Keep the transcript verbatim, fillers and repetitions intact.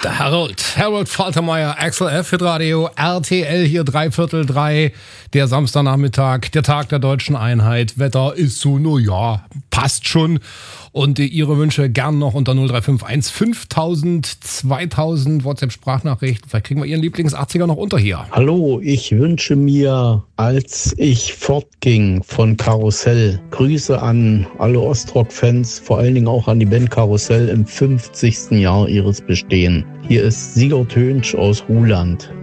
Der Harold, Harold Faltermeier, Axel F. Radio, R T L hier drei Viertel drei, der Samstagnachmittag, der Tag der deutschen Einheit. Wetter ist so, no ja, passt schon. Und Ihre Wünsche gern noch unter null drei fünf eins fünftausend, zweitausend WhatsApp-Sprachnachrichten. Vielleicht kriegen wir Ihren Lieblings-achtziger noch unter hier. Hallo, ich wünsche mir, als ich fortging von Karussell, Grüße an alle Ostrock-Fans, vor allen Dingen auch an die Band Karussell im fünfzigsten Jahr ihres Bestehens. Hier ist Sigurd Hönsch aus Ruhland.